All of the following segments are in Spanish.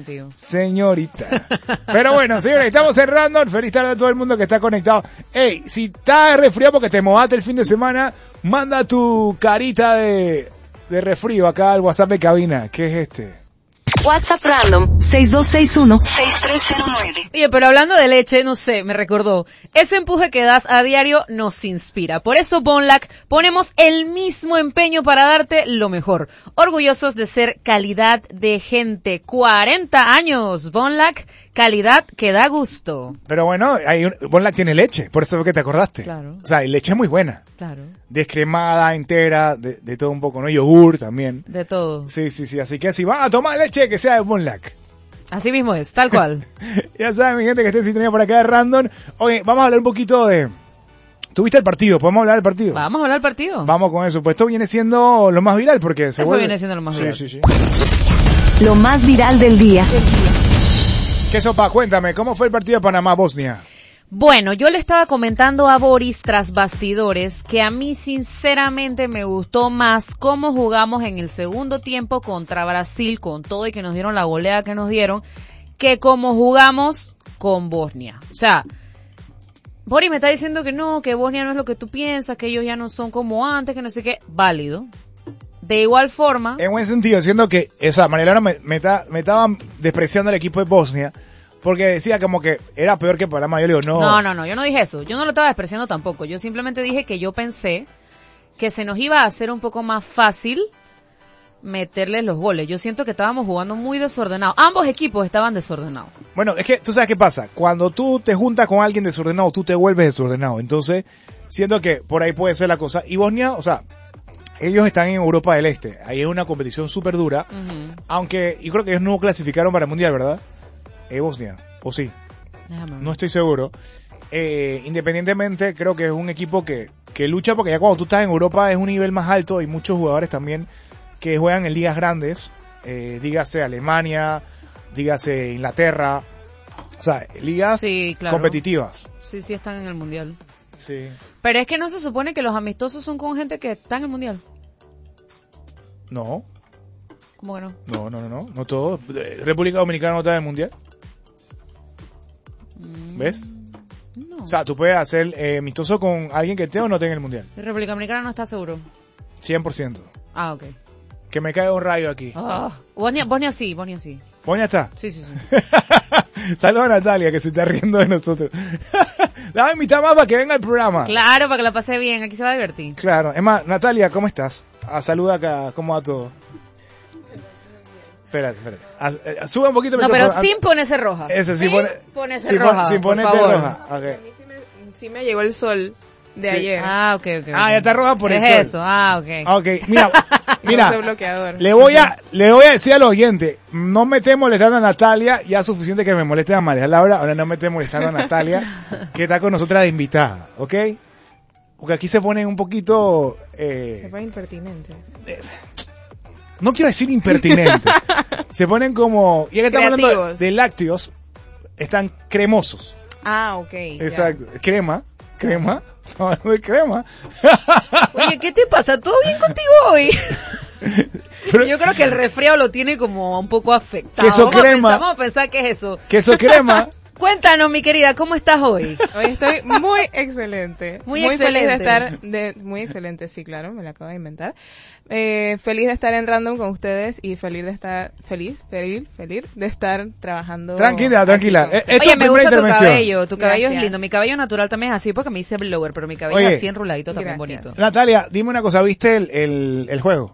contigo. Señorita. Pero bueno, señores, estamos en Random. Feliz tarde a todo el mundo que está conectado. Ey, si estás resfriado porque te mojaste el fin de semana, manda tu carita de resfrío acá al WhatsApp de cabina. ¿Qué es este? WhatsApp Random 6261-6309. Oye, pero hablando de leche, no sé, me recordó. Ese empuje que das a diario nos inspira. Por eso, Bonlac, ponemos el mismo empeño para darte lo mejor. Orgullosos de ser calidad de gente. 40 años, Bonlac, calidad que da gusto. Pero bueno, Bonlac tiene leche, por eso fue que te acordaste. Claro. O sea, y leche muy buena. Claro. Descremada, entera, de todo un poco, ¿no? Yogur también. De todo. Sí. Así que si van a tomar leche, que sea de Bonlac. Así mismo es, tal cual. Ya saben, mi gente, que esté en sintonía por acá de Random. Oye, vamos a hablar un poquito de... ¿Tuviste el partido? ¿Podemos hablar del partido? Vamos a hablar del partido. Vamos con eso. Pues esto viene siendo lo más viral porque se vuelve... viene siendo lo más viral. Sí. Lo más viral del día. ¿Qué sopa? Cuéntame, ¿cómo fue el partido de Panamá-Bosnia? Bueno, yo le estaba comentando a Boris tras bastidores que a mí sinceramente me gustó más cómo jugamos en el segundo tiempo contra Brasil, con todo y que nos dieron la goleada que nos dieron, que como jugamos con Bosnia. O sea, Boris me está diciendo que no, que Bosnia no es lo que tú piensas, que ellos ya no son como antes, que no sé qué. Válido. De igual forma... En buen sentido, siendo que, o sea, Marielena me estaban despreciando el equipo de Bosnia, porque decía como que era peor que Panamá. Yo le digo, no. No, yo no dije eso. Yo no lo estaba despreciando tampoco. Yo simplemente dije que yo pensé que se nos iba a hacer un poco más fácil meterles los goles. Yo siento que estábamos jugando muy desordenados. Ambos equipos estaban desordenados. Bueno, es que tú sabes qué pasa. Cuando tú te juntas con alguien desordenado, tú te vuelves desordenado. Entonces, siento que por ahí puede ser la cosa. Y Bosnia, o sea, ellos están en Europa del Este. Ahí es una competición súper dura. Uh-huh. Aunque yo creo que ellos no clasificaron para el Mundial, ¿verdad? Bosnia, ¿o sí? No estoy seguro. Independientemente, creo que es un equipo que lucha, porque ya cuando tú estás en Europa es un nivel más alto. Hay muchos jugadores también que juegan en ligas grandes, dígase Alemania, dígase Inglaterra, o sea, ligas competitivas. Sí, están en el Mundial. Sí. Pero es que no se supone que los amistosos son con gente que está en el Mundial. No. ¿Cómo que no? No todo. República Dominicana no está en el Mundial. ¿Ves? No. O sea, tú puedes hacer amistoso con alguien que esté o no esté en el Mundial. República Dominicana no está seguro. 100%. Ah, ok. Que me cae un rayo aquí. Bosnia sí. ¿Bosnia está? Sí. Saludos a Natalia, que se está riendo de nosotros. La voy a invitar más para que venga al programa. Claro, para que la pase bien. Aquí se va a divertir. Claro. Es más, Natalia, ¿cómo estás? Saluda acá. ¿Cómo va todo? Espérate. Sube un poquito. No, pero sin ponerse roja. Ese, sin ponerse roja. Sin ponerte roja. Okay. A mí sí me llegó el sol de ayer. Ah, ok. Ya está roja por eso. Es eso, ok. Ok, mira. Bloqueador. Le voy a decir a los oyentes, no me estés molestando a Natalia, ya es suficiente que me moleste a María Laura, ahora no me estés molestando a Natalia, que está con nosotras de invitada, ¿ok? Porque aquí se ponen un poquito... se pone impertinente. No quiero decir impertinente. Se ponen como... Ya que estamos hablando de lácteos, están cremosos. Ah, ok. Exacto. Ya. Crema. No, de crema. Oye, ¿qué te pasa? ¿Todo bien contigo hoy? Pero, yo creo que el resfriado lo tiene como un poco afectado. Queso crema. Vamos a pensar que es eso. Queso crema. Cuéntanos, mi querida, ¿cómo estás hoy? Hoy estoy muy excelente. Muy excelente. Feliz de estar muy excelente, sí, claro, me la acabo de inventar. Feliz de estar en Random con ustedes y feliz de estar trabajando. Tranquila. Oye, me gusta tu cabello es lindo. Mi cabello natural también es así porque me hice blower, pero mi cabello es así enroladito también bonito. Natalia, dime una cosa, ¿viste el juego?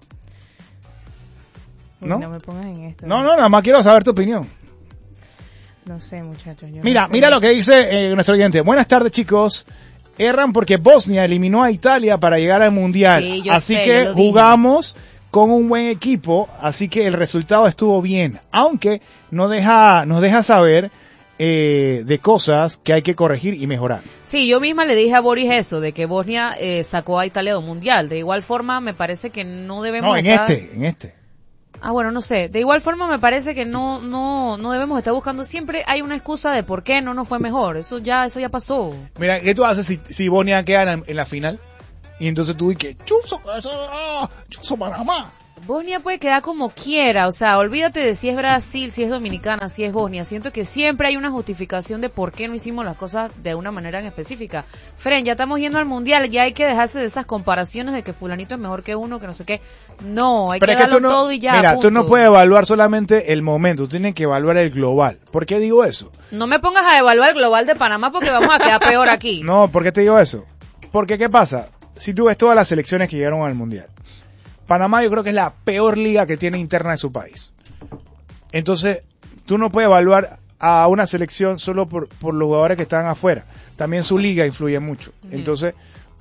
Uy, no me pongas en esto. No, nada más quiero saber tu opinión. No sé, muchachos. Mira lo que dice nuestro oyente. Buenas tardes, chicos. Erran porque Bosnia eliminó a Italia para llegar al Mundial. Sí, así que jugamos con un buen equipo, así que el resultado estuvo bien. Aunque nos deja saber de cosas que hay que corregir y mejorar. Sí, yo misma le dije a Boris eso, de que Bosnia sacó a Italia del Mundial. De igual forma, me parece que no debemos en este. Ah, bueno, no sé. De igual forma me parece que no debemos estar buscando. Siempre hay una excusa de por qué no nos fue mejor. Eso ya pasó. Mira, ¿qué tú haces si Bosnia queda en la final? Y entonces tú dices, chuso Panamá. Bosnia puede quedar como quiera, o sea, olvídate de si es Brasil, si es Dominicana, si es Bosnia. Siento que siempre hay una justificación de por qué no hicimos las cosas de una manera en específica. Fren, ya estamos yendo al mundial, ya hay que dejarse de esas comparaciones de que fulanito es mejor que uno, que no sé qué. No, hay Pero que es que darlo todo y ya. Mira, punto. tú no puedes evaluar solamente el momento, tú tienes que evaluar el global. ¿Por qué digo eso? No me pongas a evaluar el global de Panamá porque vamos a quedar peor aquí. No, ¿por qué te digo eso? Porque, ¿qué pasa? Si tú ves todas las selecciones que llegaron al mundial, Panamá yo creo que es la peor liga que tiene interna de su país. Entonces, tú no puedes evaluar a una selección solo por los jugadores que están afuera. También su liga influye mucho. Entonces,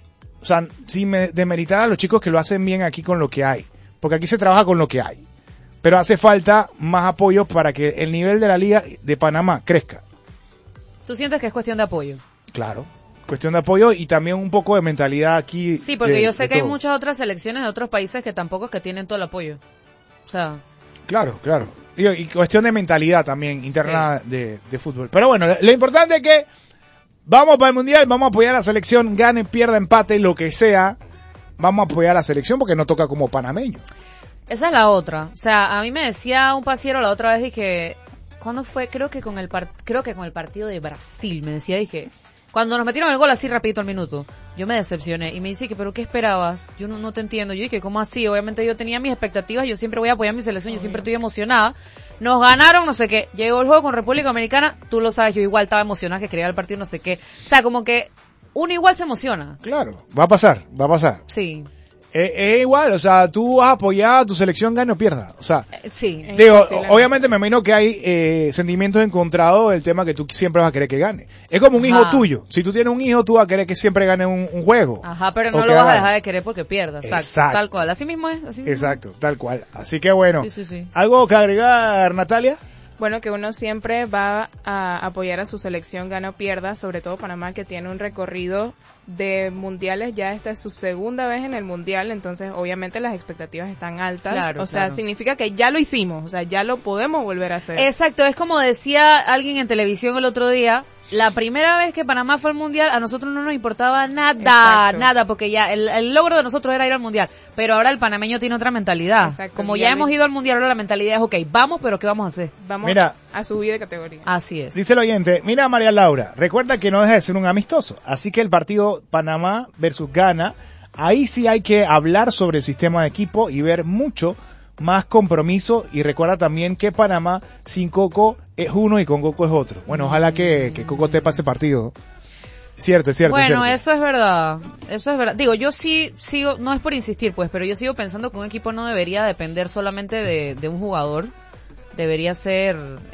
o sea, sin demeritar a los chicos que lo hacen bien aquí con lo que hay. Porque aquí se trabaja con lo que hay. Pero hace falta más apoyo para que el nivel de la liga de Panamá crezca. ¿Tú sientes que es cuestión de apoyo? Claro. Cuestión de apoyo y también un poco de mentalidad aquí. Sí, porque yo sé que hay todo. muchas otras selecciones de otros países que tampoco es que tienen todo el apoyo. O sea... Claro. Y cuestión de mentalidad también interna de fútbol. Pero bueno, lo importante es que vamos para el mundial, vamos a apoyar a la selección, gane, pierda, empate, lo que sea. Vamos a apoyar a la selección porque nos toca como panameño. Esa es la otra. O sea, a mí me decía un pasiero la otra vez, dije, ¿cuándo fue? Creo que con el partido de Brasil, me decía, dije, cuando nos metieron el gol así rapidito al minuto, yo me decepcioné y me dice que, ¿pero qué esperabas? Yo no te entiendo. Yo dije, ¿cómo así? Obviamente yo tenía mis expectativas, yo siempre voy a apoyar a mi selección, yo siempre estoy emocionada. Nos ganaron, no sé qué. Llegó el juego con República Dominicana, tú lo sabes, yo igual estaba emocionada que quería el partido, no sé qué. O sea, como que uno igual se emociona. Claro, va a pasar. Sí. Es igual, o sea, tú vas a apoyar a tu selección, gane o pierda. O sea, Sí. digo, obviamente me imagino que hay sentimientos encontrados del tema que tú siempre vas a querer que gane. Es como un hijo tuyo. Si tú tienes un hijo, tú vas a querer que siempre gane un juego. Ajá, pero no lo vas a dejar de querer porque pierda. Exacto. Tal cual. Así mismo es. Exacto, tal cual. Así que bueno. Sí. ¿Algo que agregar, Natalia? Bueno, que uno siempre va a apoyar a su selección, gane o pierda, sobre todo Panamá, que tiene un recorrido de mundiales, ya esta es su segunda vez en el mundial, entonces obviamente las expectativas están altas. Claro, o sea, significa que ya lo hicimos, o sea, ya lo podemos volver a hacer. Exacto, es como decía alguien en televisión el otro día, la primera vez que Panamá fue al mundial, a nosotros no nos importaba nada, porque ya el logro de nosotros era ir al mundial, pero ahora el panameño tiene otra mentalidad. Exacto, como ya hemos ido al mundial, ahora la mentalidad es, ok, vamos, pero ¿qué vamos a hacer? Vamos a subir de categoría. Así es. Dice el oyente, mira María Laura, recuerda que no deja de ser un amistoso, así que el partido Panamá versus Ghana, ahí sí hay que hablar sobre el sistema de equipo y ver mucho más compromiso, y recuerda también que Panamá sin Coco es uno y con Coco es otro. Bueno, ojalá que Coco te pase partido. Cierto. Bueno, eso es verdad. Digo, yo sí sigo, no es por insistir pues, pero yo sigo pensando que un equipo no debería depender solamente de un jugador. Debería ser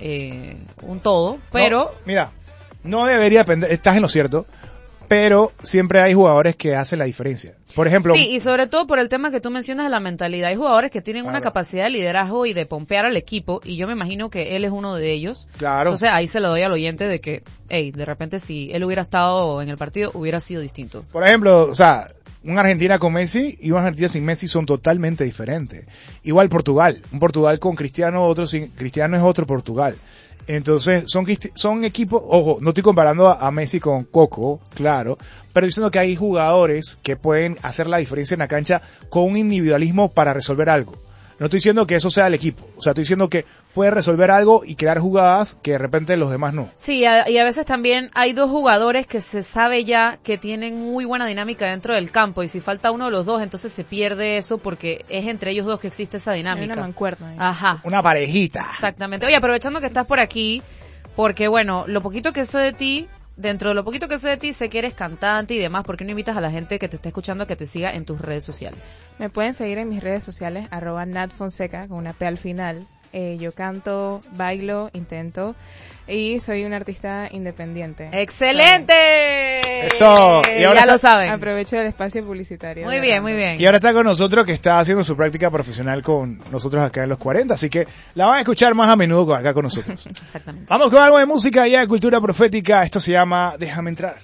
un todo, pero... No, mira, no debería depender, estás en lo cierto, pero siempre hay jugadores que hacen la diferencia. Por ejemplo... Sí, y sobre todo por el tema que tú mencionas de la mentalidad. Hay jugadores que tienen una capacidad de liderazgo y de pompear al equipo, y yo me imagino que él es uno de ellos. Claro. Entonces ahí se lo doy al oyente de que, de repente si él hubiera estado en el partido, hubiera sido distinto. Por ejemplo, o sea, una Argentina con Messi y una Argentina sin Messi son totalmente diferentes. Igual Portugal. Un Portugal con Cristiano, otro sin Cristiano es otro Portugal. Entonces, son equipos, ojo, no estoy comparando a Messi con Coco, claro, pero diciendo que hay jugadores que pueden hacer la diferencia en la cancha con un individualismo para resolver algo. No estoy diciendo que eso sea el equipo, o sea, estoy diciendo que puede resolver algo y crear jugadas que de repente los demás no. Sí, y a veces también hay dos jugadores que se sabe ya que tienen muy buena dinámica dentro del campo, y si falta uno de los dos, entonces se pierde eso porque es entre ellos dos que existe esa dinámica. Hay una mancuerna ahí. Ajá. Una parejita. Exactamente. Oye, aprovechando que estás por aquí, porque bueno, lo poquito que sé de ti, dentro de lo poquito que sé de ti, sé que eres cantante y demás. ¿Por qué no invitas a la gente que te está escuchando a que te siga en tus redes sociales? Me pueden seguir en mis redes sociales, @natfonseca, con una P al final. Yo canto, bailo, intento, y soy un artista independiente. ¡Excelente! Eso. Y ahora ya lo saben. Aprovecho el espacio publicitario. Muy bien, muy bien. Y ahora está con nosotros, que está haciendo su práctica profesional con nosotros acá en Los 40, así que la van a escuchar más a menudo acá con nosotros. Exactamente. Vamos con algo de música ya de cultura profética. Esto se llama Déjame entrar.